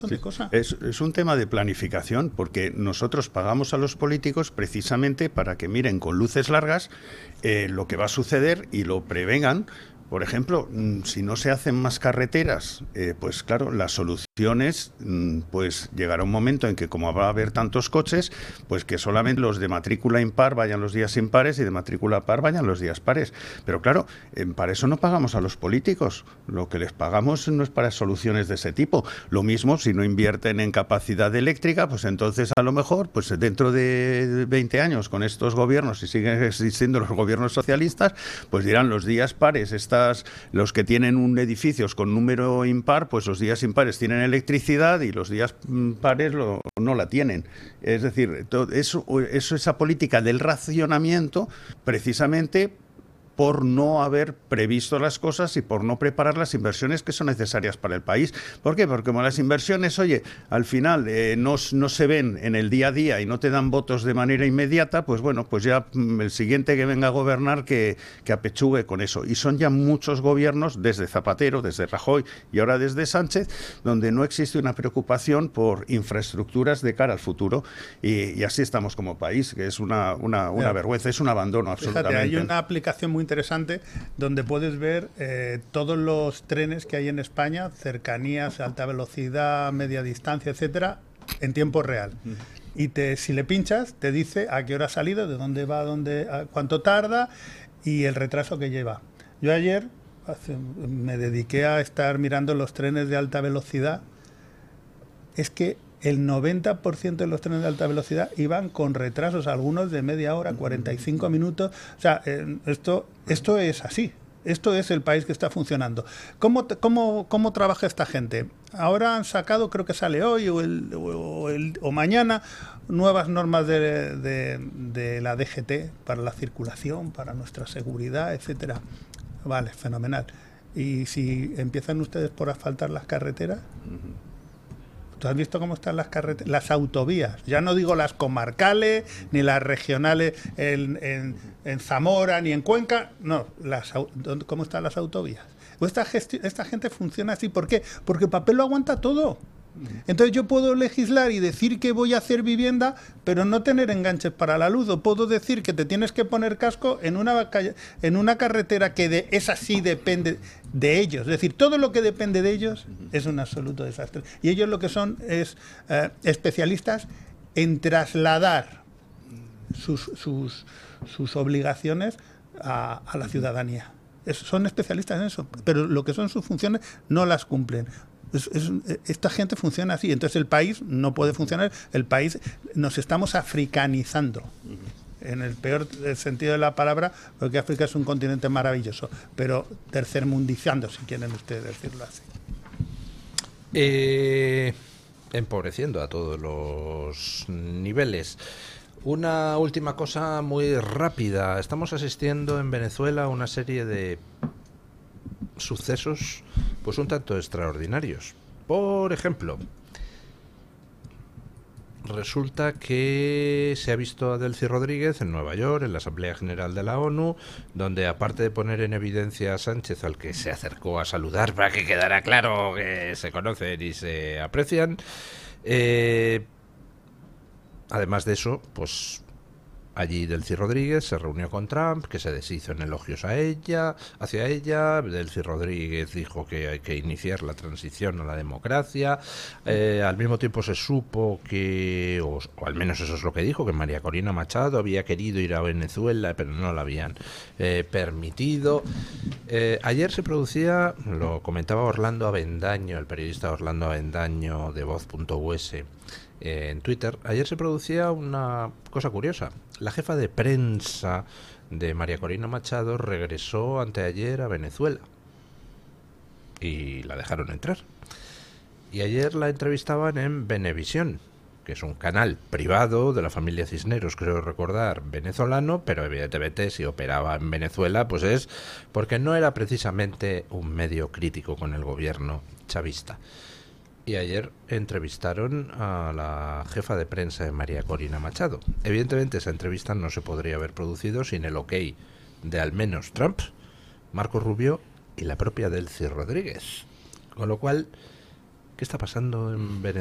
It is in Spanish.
de cosas. Es un tema de planificación, porque nosotros pagamos a los políticos precisamente para que miren con luces largas lo que va a suceder y lo prevengan. Por ejemplo, si no se hacen más carreteras, pues claro, las soluciones, pues llegará un momento en que como va a haber tantos coches, pues que solamente los de matrícula impar vayan los días impares y de matrícula par vayan los días pares. Pero claro, para eso no pagamos a los políticos. Lo que les pagamos no es para soluciones de ese tipo. Lo mismo si no invierten en capacidad eléctrica, pues entonces a lo mejor, pues dentro de 20 años con estos gobiernos, si siguen existiendo los gobiernos socialistas, pues dirán los días pares, los que tienen un edificios con número impar, pues los días impares tienen electricidad y los días pares no la tienen. Es decir, esa política del racionamiento, precisamente por no haber previsto las cosas y por no preparar las inversiones que son necesarias para el país. ¿Por qué? Porque como las inversiones, oye, al final no se ven en el día a día y no te dan votos de manera inmediata, pues bueno, pues ya el siguiente que venga a gobernar que apechugue con eso. Y son ya muchos gobiernos, desde Zapatero, desde Rajoy y ahora desde Sánchez, donde no existe una preocupación por infraestructuras de cara al futuro. Y así estamos como país, que es una vergüenza, es un abandono absolutamente. Fíjate, hay una aplicación muy interesante donde puedes ver todos los trenes que hay en España, cercanías, alta velocidad, media distancia, etcétera, en tiempo real. Y si le pinchas, te dice a qué hora ha salido, de dónde va, cuánto tarda y el retraso que lleva. Yo ayer me dediqué a estar mirando los trenes de alta velocidad. Es que el 90% de los trenes de alta velocidad iban con retrasos, algunos de media hora, 45 minutos. O sea, esto es así. Esto es el país que está funcionando. ¿Cómo trabaja esta gente? Ahora han sacado, creo que sale hoy o mañana, nuevas normas de la DGT para la circulación, para nuestra seguridad, etcétera. Vale, fenomenal. ¿Y si empiezan ustedes por asfaltar las carreteras? ¿Tú has visto cómo están las autovías? Ya no digo las comarcales, ni las regionales en Zamora, ni en Cuenca. No, ¿cómo están las autovías? Esta gente funciona así. ¿Por qué? Porque el papel lo aguanta todo. Entonces yo puedo legislar y decir que voy a hacer vivienda, pero no tener enganches para la luz. O puedo decir que te tienes que poner casco en una carretera que esa sí depende de ellos. Es decir, todo lo que depende de ellos es un absoluto desastre. Y ellos lo que son es especialistas en trasladar sus obligaciones a la ciudadanía. Son especialistas en eso, pero lo que son sus funciones no las cumplen. Esta gente funciona así, entonces el país no puede funcionar. El país nos estamos africanizando, en el peor sentido de la palabra, porque África es un continente maravilloso, pero tercermundizando, si quieren ustedes decirlo así. Empobreciendo a todos los niveles. Una última cosa muy rápida. Estamos asistiendo en Venezuela a una serie de sucesos pues un tanto extraordinarios. Por ejemplo, resulta que se ha visto a Delcy Rodríguez en Nueva York, en la Asamblea General de la ONU, donde aparte de poner en evidencia a Sánchez, al que se acercó a saludar para que quedara claro que se conocen y se aprecian, además de eso, pues allí Delcy Rodríguez se reunió con Trump, que se deshizo en elogios hacia ella. Delcy Rodríguez dijo que hay que iniciar la transición a la democracia. Al mismo tiempo se supo que, o al menos eso es lo que dijo, que María Corina Machado había querido ir a Venezuela, pero no la habían permitido. Ayer se producía, lo comentaba Orlando Avendaño, el periodista Orlando Avendaño de Voz.us, en Twitter, ayer se producía una cosa curiosa. La jefa de prensa de María Corina Machado regresó anteayer a Venezuela y la dejaron entrar. Y ayer la entrevistaban en Venevisión, que es un canal privado de la familia Cisneros, creo recordar, venezolano, pero evidentemente si operaba en Venezuela, pues es porque no era precisamente un medio crítico con el gobierno chavista. Y ayer entrevistaron a la jefa de prensa de María Corina Machado. Evidentemente esa entrevista no se podría haber producido sin el ok de al menos Trump, Marco Rubio y la propia Delcy Rodríguez. Con lo cual, ¿Qué está pasando en Venezuela?